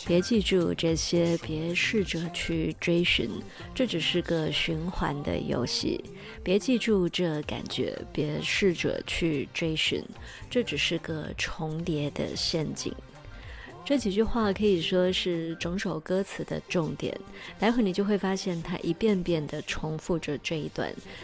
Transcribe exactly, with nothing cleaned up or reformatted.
别记住这些，别试着去追寻，这只是个循环的游戏。别记住这感觉，别试着去追寻，这只是个重叠的陷阱。这几句话可以说是整首歌词的重点，待会你就会发现它一遍遍地重复着这一段，